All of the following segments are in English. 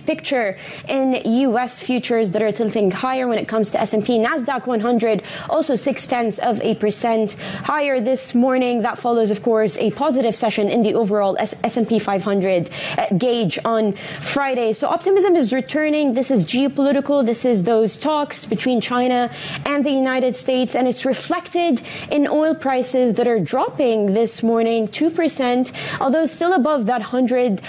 mixed picture in U.S. futures that are tilting higher when it comes to S&P. NASDAQ 100 also 0.6% higher this morning. That follows, of course, a positive session in the overall S&P 500 gauge on Friday. So optimism is returning. This is geopolitical. This is those talks between China and the United States, and it's reflected in oil prices that are dropping this morning 2%, although still above that $100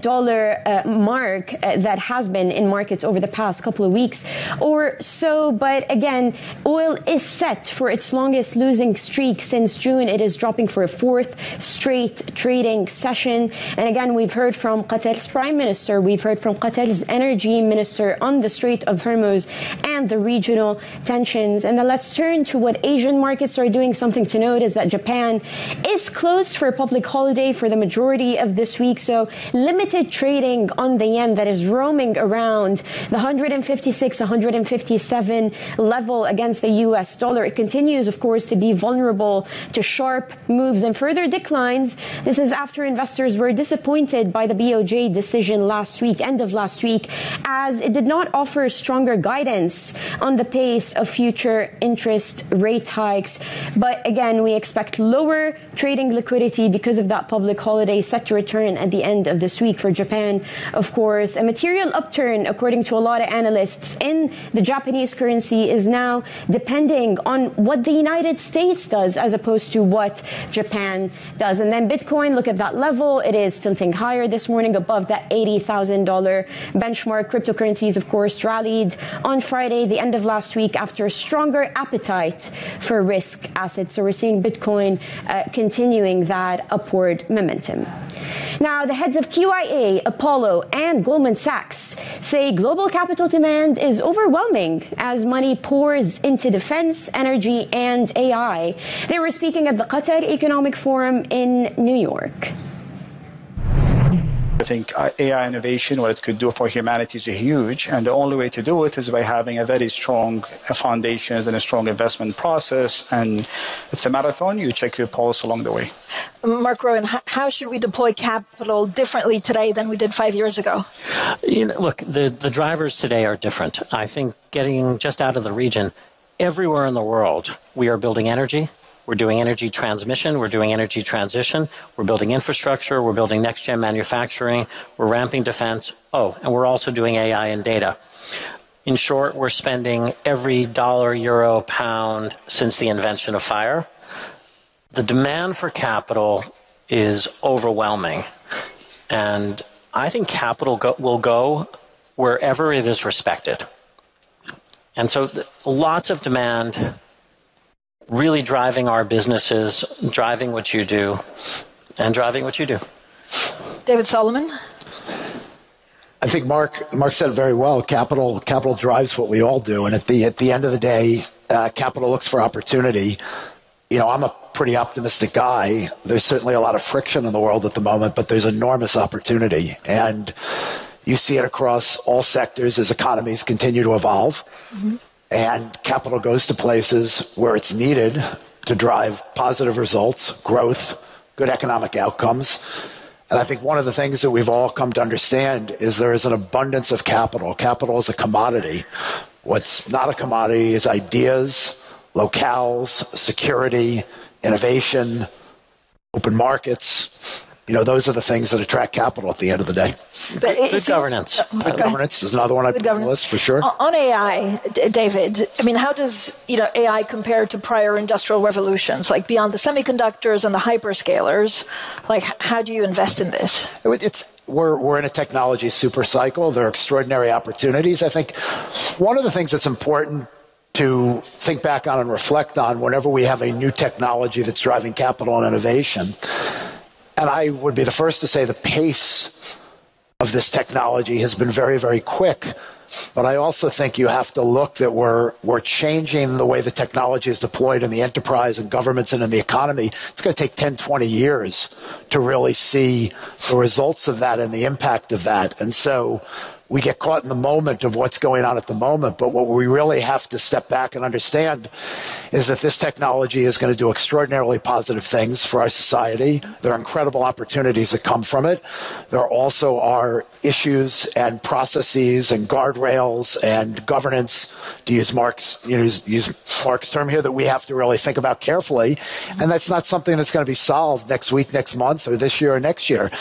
mark that has been in markets over the past couple of weeks or so. But again, oil is set for its longest losing streak since June. It is dropping for a fourth straight trading session. And again, we've heard from Qatar's Prime Minister, we've heard from Qatar's Energy Minister on the Strait of Hormuz and the regional tensions. And then let's turn to what Asian markets are doing. Something to note is that Japan is closed for a public holiday for the majority of this week. So limited trading on the yen that is roaming around the 156, 157 level against the US dollar. It continues, of course, to be vulnerable to sharp moves and further declines. This is after investors were disappointed by the BOJ decision last week, end of last week, as it did not offer stronger guidance on the pace of future interest rate hikes. But again, we expect lower trading liquidity because of that public holiday set to return at the end of this week for Japan. Of course, a material upturn, according to a lot of analysts, in the Japanese currency is now depending on what the United States does as opposed to what Japan does. And then Bitcoin, look at that level. It is tilting higher this morning above that $80,000 benchmark. Cryptocurrencies, of course, rallied on Friday, the end of last week, after a stronger appetite for risk assets. So we're seeing Bitcoin continuing that upward momentum. Now, the heads of QIA, Apollo, and Goldman Sachs say global capital demand is overwhelming as money pours into defense, energy, and AI. They were speaking at the Qatar Economic Forum in New York. I think AI innovation, what it could do for humanity is huge, and the only way to do it is by having a very strong foundations and a strong investment process, and it's a marathon. You check your pulse along the way. Mark Rowan, how should we deploy capital differently today than we did 5 years ago? Look, the drivers today are different. I think getting just out of the region, everywhere in the world, we are building energy. We're doing energy transmission, we're doing energy transition, we're building infrastructure, we're building next-gen manufacturing, we're ramping defense. Oh, and we're also doing AI and data. In short, we're spending every dollar, euro, pound since the invention of fire. The demand for capital is overwhelming. And I think capital will go wherever it is respected. And so lots of demand, really driving our businesses, driving what you do, and driving what you do. David Solomon? I think Mark said it very well. Capital drives what we all do, and at the end of the day, capital looks for opportunity. You know, I'm a pretty optimistic guy. There's certainly a lot of friction in the world at the moment, but there's enormous opportunity, and you see it across all sectors as economies continue to evolve. Mm-hmm. And capital goes to places where it's needed to drive positive results, growth, good economic outcomes. And I think one of the things that we've all come to understand is there is an abundance of capital. Capital is a commodity. What's not a commodity is ideas, locales, security, innovation, open markets. You know, those are the things that attract capital at the end of the day. Good governance. Good governance is another one I put on the list for sure. On AI, David, I mean, how does AI compare to prior industrial revolutions, like beyond the semiconductors and the hyperscalers? Like, how do you invest in this? We're in a technology super cycle. There are extraordinary opportunities. I think one of the things that's important to think back on and reflect on whenever we have a new technology that's driving capital and innovation. And I would be the first to say the pace of this technology has been very, very quick. But I also think you have to look that we're changing the way the technology is deployed in the enterprise and governments and in the economy. It's going to take 10, 20 years to really see the results of that and the impact of that. And so we get caught in the moment of what's going on at the moment. But what we really have to step back and understand is that this technology is going to do extraordinarily positive things for our society. There are incredible opportunities that come from it. There also are issues and processes and guardrails and governance, to use Mark's term here, that we have to really think about carefully. And that's not something that's going to be solved next week, next month, or this year or next year.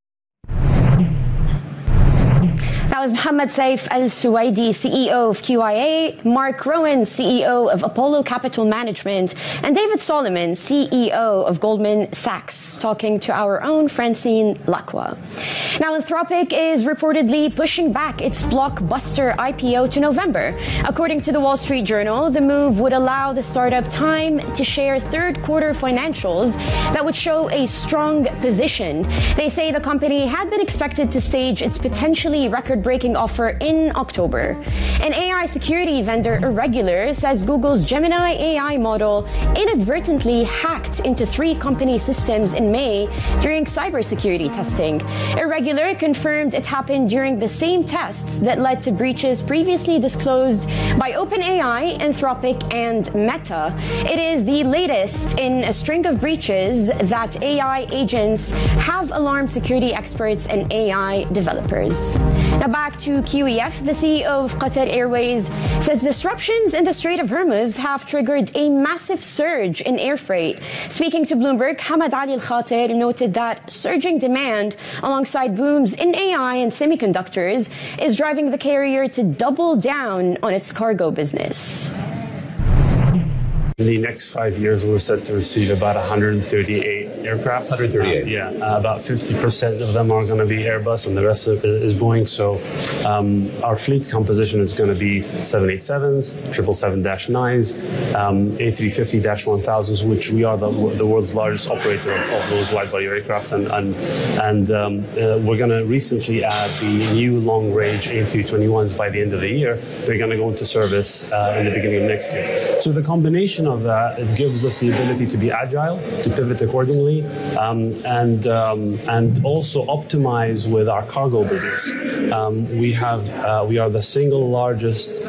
That was Mohammed Saif Al-Suwaidi, CEO of QIA, Mark Rowan, CEO of Apollo Capital Management, and David Solomon, CEO of Goldman Sachs, talking to our own Francine Lacqua. Now, Anthropic is reportedly pushing back its blockbuster IPO to November. According to the Wall Street Journal, the move would allow the startup time to share third quarter financials that would show a strong position. They say the company had been expected to stage its potentially record-breaking offer in October. An AI security vendor, Irregular, says Google's Gemini AI model inadvertently hacked into 3 company systems in May during cybersecurity testing. Irregular confirmed it happened during the same tests that led to breaches previously disclosed by OpenAI, Anthropic, and Meta. It is the latest in a string of breaches that AI agents have alarmed security experts and AI developers. Now back to QEF, the CEO of Qatar Airways says disruptions in the Strait of Hormuz have triggered a massive surge in air freight. Speaking to Bloomberg, Hamad Ali Al-Khater noted that surging demand alongside booms in AI and semiconductors is driving the carrier to double down on its cargo business. In the next 5 years, we're set to receive about 138 aircraft. 138? About 50% of them are going to be Airbus, and the rest of it is Boeing. So our fleet composition is going to be 787s, 777-9s, A350-1000s, which we are the world's largest operator of those wide-body aircraft. And we're going to recently add the new long-range A321s by the end of the year. They're going to go into service in the beginning of next year. So the combination of that, it gives us the ability to be agile, to pivot accordingly, and also optimize with our cargo business. We are the single largest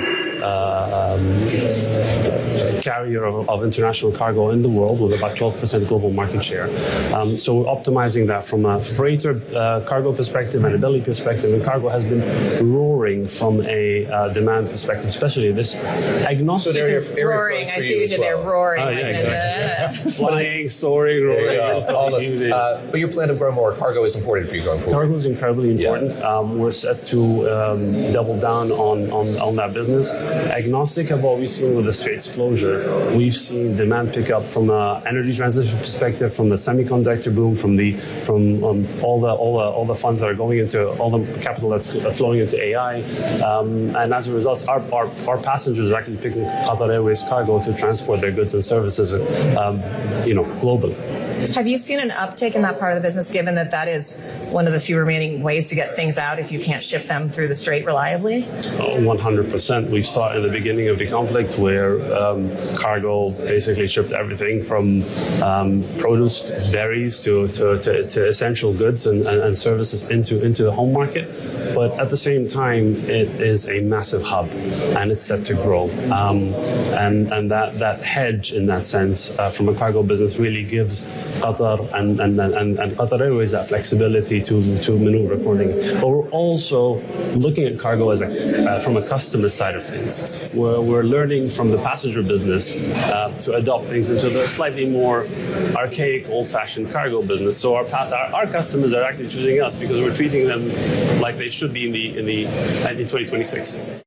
carrier of international cargo in the world, with about 12% global market share. So we're optimizing that from a freighter cargo perspective and a belly perspective. And cargo has been roaring from a demand perspective, especially this agnostic. So roaring, I see you did there, roaring. Oh, yeah, exactly. Flying, soaring, roaring. But your plan to grow more cargo is important for you going forward. Cargo is incredibly important. Yeah. We're set to double down on that business. Agnostic of what we've seen with the Straits closure, we've seen demand pick up from an energy transition perspective, from the semiconductor boom, from all the funds that are going into all the capital that's flowing into AI, and as a result, our passengers are actually picking Qatar Airways cargo to transport their goods and services, globally. Have you seen an uptick in that part of the business, given that that is one of the few remaining ways to get things out if you can't ship them through the Strait reliably? 100%. We saw in the beginning of the conflict where cargo basically shipped everything from produce, berries to essential goods and services into the home market. But at the same time, it is a massive hub, and it's set to grow. And that hedge, in that sense, from a cargo business, really gives Qatar and Qatar Airways that flexibility to maneuver accordingly. But we're also looking at cargo as from a customer side of things. We're learning from the passenger business to adopt things into the slightly more archaic, old-fashioned cargo business. So our customers are actually choosing us because we're treating them like they should be in 2026.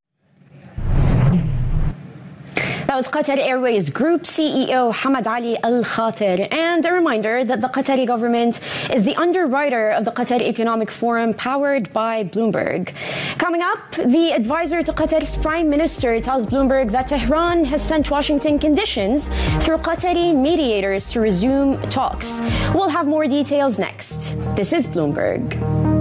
That was Qatar Airways Group CEO Hamad Ali Al-Khater. And a reminder that the Qatari government is the underwriter of the Qatar Economic Forum powered by Bloomberg. Coming up, the advisor to Qatar's Prime Minister tells Bloomberg that Tehran has sent Washington conditions through Qatari mediators to resume talks. We'll have more details next. This is Bloomberg.